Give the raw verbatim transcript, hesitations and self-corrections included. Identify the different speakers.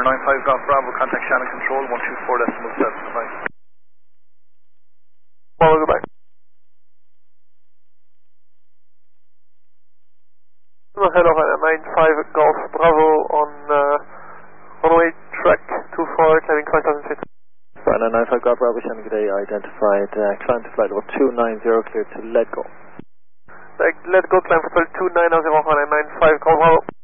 Speaker 1: nine five Golf Bravo, contact Shannon Control, one two four decimal seven five.
Speaker 2: Well, goodbye. Hello, nine five Golf Bravo on uh, runway track two four, climbing five thousand feet.
Speaker 3: Right, nine five Golf Bravo, Shannon, good day, identified, uh, climb to flight level two nine zero, clear to let go.
Speaker 2: Like, let go, climb for flight two nine zero, nine five Golf Bravo.